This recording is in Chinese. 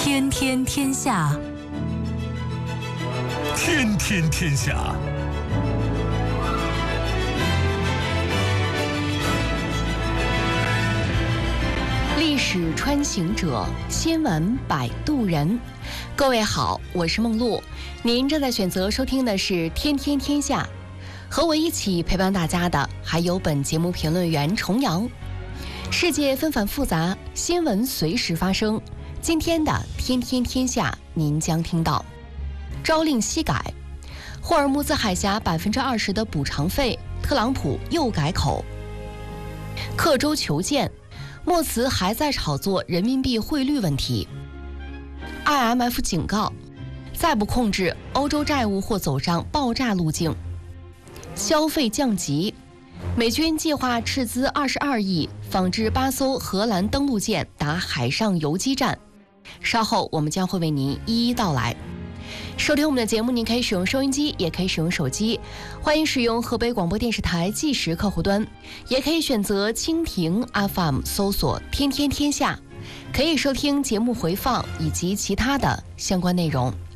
天天天下， 天天天下。 历史穿行者，新闻摆渡人。各位好，我是梦露，您正在选择收听的是《天天天下》，和我一起陪伴大家的还有本节目评论员重阳。世界纷繁复杂，新闻随时发生。今天的《天天天下》，您将听到：朝令夕改，霍尔木兹海峡20%的补偿费，特朗普又改口；刻舟求剑，莫茨还在炒作人民币汇率问题。IMF 警告，再不控制，欧洲债务或走上爆炸路径。消费降级，美军计划斥资22亿仿制8艘荷兰登陆舰打海上游击战。稍后我们将会为您一一道来。收听我们的节目，您可以使用收音机，也可以使用手机，欢迎使用河北广播电视台即时客户端，也可以选择蜻蜓 FM 搜索天天天下，可以收听节目回放以及其他的相关内容。